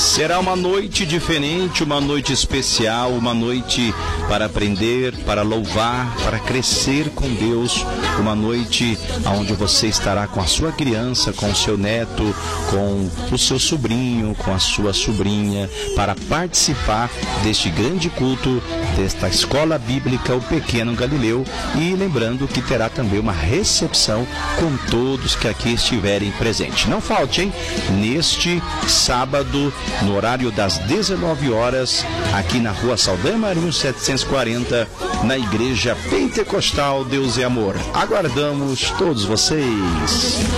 Será uma noite diferente, uma noite especial, uma noite para aprender, para louvar, para crescer com Deus, uma noite onde você estará com a sua criança, com o seu neto, com o seu sobrinho, com a sua sobrinha, para participar deste grande culto, desta escola bíblica, o Pequeno Galileu, e lembrando que terá também uma recepção com todos que aqui estiverem presentes. Não falte, hein? Neste sábado, no horário das 19 horas, aqui na Rua Saldanha Marinho 740, na Igreja Pentecostal Deus é Amor. Aguardamos todos vocês.